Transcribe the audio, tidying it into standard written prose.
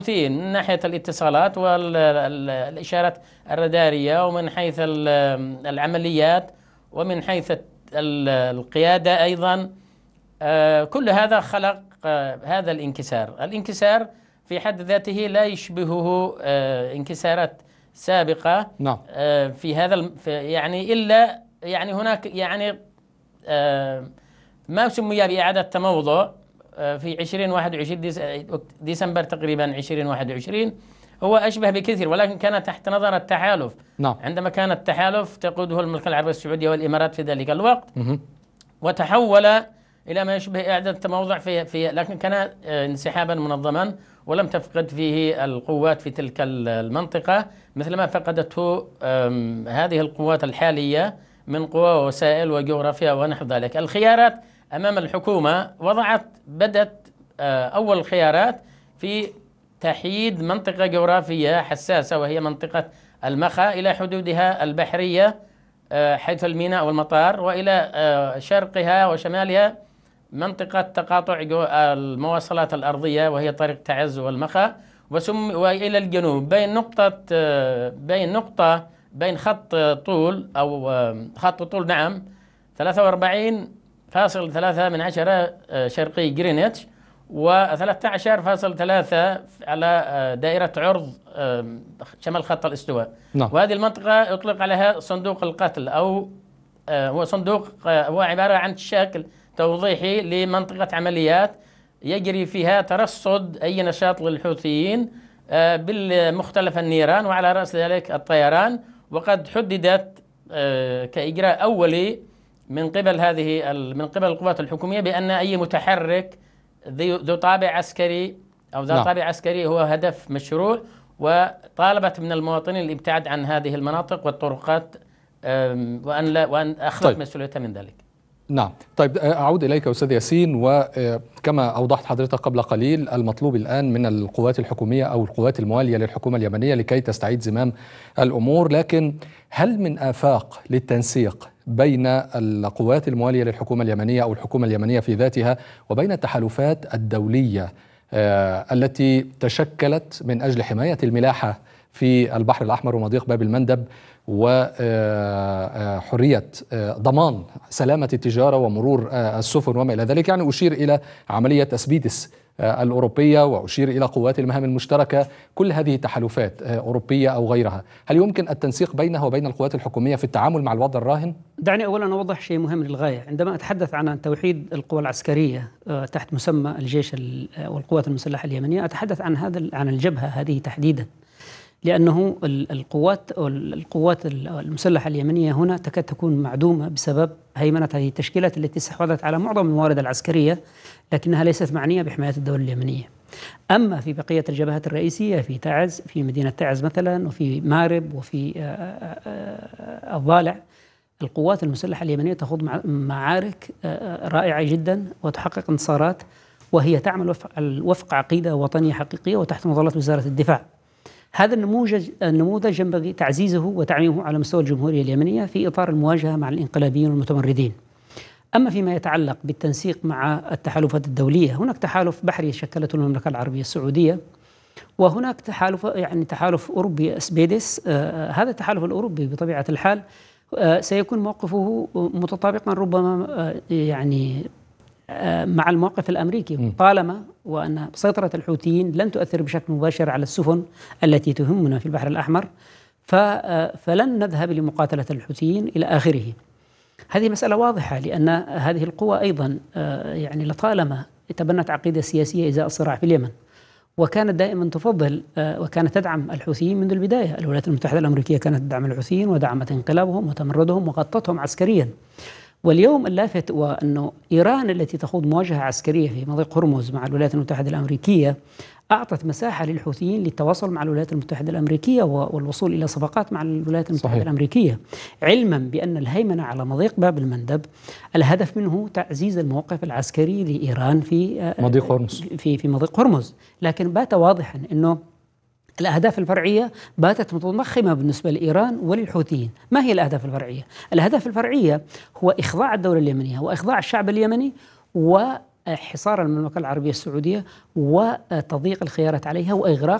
من ناحية الاتصالات والإشارات الرادارية، ومن حيث العمليات، ومن حيث القيادة أيضا. كل هذا خلق هذا الانكسار في حد ذاته لا يشبهه انكسارات سابقة. نعم. في هذا يعني إلا يعني هناك يعني ما سمي بإعادة تموضع في 2021 ديسمبر تقريبا 2021 هو أشبه بكثير، ولكن كان تحت نظر التحالف. نعم. عندما كان التحالف تقوده المملكة العربية السعودية والإمارات في ذلك الوقت، وتحول إلى ما يشبه إعادة تموضع لكن كان انسحابا منظما، ولم تفقد فيه القوات في تلك المنطقة مثل ما فقدته هذه القوات الحالية من قوى ووسائل وجغرافيا ونحو ذلك. الخيارات أمام الحكومة بدت أول الخيارات في تحييد منطقة جغرافية حساسة، وهي منطقة المخا إلى حدودها البحرية حيث الميناء والمطار، وإلى شرقها وشمالها منطقة تقاطع المواصلات الأرضية وهي طريق تعز والمخا، وإلى الجنوب بين خط طول أو خط طول 43.3 شرقي جرينتش، و13.3 على دائرة عرض شمال خط الاستواء. نعم. وهذه المنطقة يطلق عليها صندوق القتل، أو هو عبارة عن شكل توضيحي لمنطقة عمليات يجري فيها ترصد أي نشاط للحوثيين بالمختلف النيران، وعلى رأس ذلك الطيران. وقد حددت كإجراء أولي من قبل القوات الحكومية بأن أي متحرك ذو طابع عسكري أو ذا طابع عسكري هو هدف مشروع، وطالبت من المواطنين الابتعاد عن هذه المناطق والطرقات وأن أخذت مسؤوليتها من ذلك. نعم. طيب، أعود إليك أستاذ ياسين، وكما أوضحت حضرتك قبل قليل المطلوب الآن من القوات الحكومية أو القوات الموالية للحكومة اليمنية لكي تستعيد زمام الأمور، لكن هل من آفاق للتنسيق بين القوات الموالية للحكومة اليمنية أو الحكومة اليمنية في ذاتها وبين التحالفات الدولية التي تشكلت من أجل حماية الملاحة في البحر الأحمر ومضيق باب المندب وحرية ضمان سلامة التجارة ومرور السفن وما إلى ذلك؟ يعني أشير إلى عملية أسبيدس الأوروبية، وأشير إلى قوات المهام المشتركة. كل هذه تحالفات أوروبية أو غيرها، هل يمكن التنسيق بينها وبين القوات الحكومية في التعامل مع الوضع الراهن؟ دعني أولا أوضح شيء مهم للغاية. عندما أتحدث عن توحيد القوى العسكرية تحت مسمى الجيش والقوات المسلحة اليمنية، أتحدث عن الجبهة هذه تحديدا، لأنه القوات المسلحة اليمنية هنا تكاد تكون معدومة بسبب هيمنة هذه التشكيلات التي استحوذت على معظم الموارد العسكرية، لكنها ليست معنية بحماية الدولة اليمنية. أما في بقية الجبهات الرئيسية في تعز، في مدينة تعز مثلا، وفي مارب، وفي الضالع، القوات المسلحة اليمنية تخوض معارك رائعة جدا وتحقق انتصارات، وهي تعمل وفق عقيدة وطنية حقيقية وتحت مظلة وزارة الدفاع. هذا النموذج ينبغي تعزيزه وتعميمه على مستوى الجمهورية اليمنية في إطار المواجهة مع الانقلابيين والمتمردين. أما فيما يتعلق بالتنسيق مع التحالفات الدولية، هناك تحالف بحري شكلته المملكة العربية السعودية، وهناك تحالف أوروبي أسبيدس. هذا التحالف الأوروبي بطبيعة الحال سيكون موقفه متطابقا ربما مع الموقف الأمريكي، طالما وأن سيطرة الحوثيين لن تؤثر بشكل مباشر على السفن التي تهمنا في البحر الأحمر، فلن نذهب لمقاتلة الحوثيين إلى آخره. هذه مسألة واضحة، لأن هذه القوى أيضا لطالما تبنت عقيدة سياسية إزاء الصراع في اليمن، وكانت دائما تفضل وكانت تدعم الحوثيين منذ البداية. الولايات المتحدة الأمريكية كانت تدعم الحوثيين ودعمت انقلابهم وتمردهم وغطتهم عسكريا. واليوم اللافت وأنه إيران التي تخوض مواجهة عسكرية في مضيق هرمز مع الولايات المتحدة الأمريكية أعطت مساحة للحوثيين للتواصل مع الولايات المتحدة الأمريكية والوصول إلى صفقات مع الولايات المتحدة صحيح. الأمريكية، علما بأن الهيمنة على مضيق باب المندب الهدف منه تعزيز الموقف العسكري لإيران في مضيق هرمز في مضيق هرمز. لكن بات واضحا أنه الأهداف الفرعية باتت متضخمة بالنسبة لإيران وللحوثيين. ما هي الأهداف الفرعية؟ الأهداف الفرعية هو إخضاع الدولة اليمنية وإخضاع الشعب اليمني حصار المملكة العربية السعودية وتضييق الخيارات عليها وإغراق